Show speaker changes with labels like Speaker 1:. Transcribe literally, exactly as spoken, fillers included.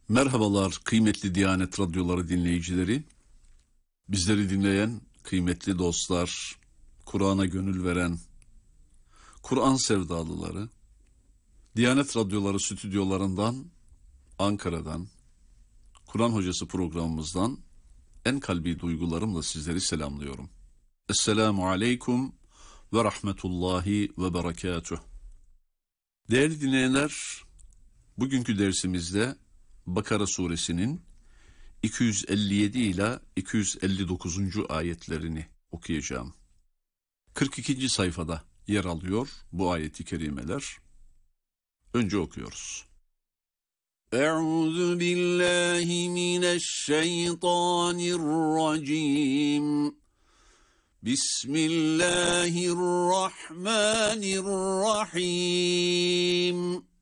Speaker 1: Merhabalar kıymetli Diyanet Radyoları dinleyicileri. Bizleri dinleyen kıymetli dostlar, Kur'an'a gönül veren, Kur'an sevdalıları, Diyanet Radyoları stüdyolarından, Ankara'dan, Kur'an Hocası programımızdan en kalbi duygularımla sizleri selamlıyorum. Esselamu Aleyküm ve Rahmetullahi ve Berekatuh. Değerli dinleyenler, bugünkü dersimizde Bakara suresinin iki yüz elli yedi ila iki yüz elli dokuzuncu ayetlerini okuyacağım. kırk ikinci sayfada yer alıyor bu ayeti kerimeler. Önce okuyoruz. Euzu billahi mineşşeytanirracim. Bismillahirrahmanirrahim.